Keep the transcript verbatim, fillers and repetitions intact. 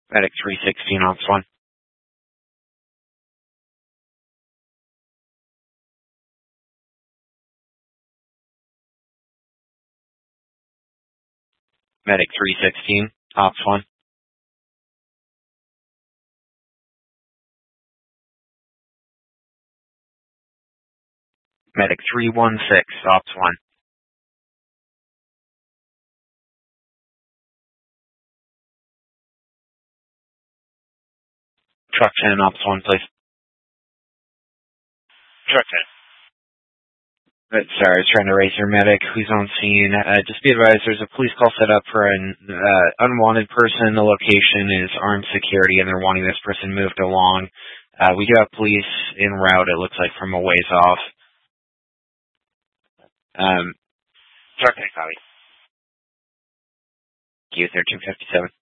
Medic three sixteen, Ops one. Medic three sixteen, Ops one. Medic three one six, Ops one. Truck ten, Ops one, please. Truck ten. Uh, sorry, I was trying to raise your medic who's on scene. Uh, just be advised, there's a police call set up for an uh, unwanted person. The location is armed security, and they're wanting this person moved along. Uh, we do have police en route, it looks like, from a ways off. Um, Truck ten, copy. Q thirteen fifty-seven.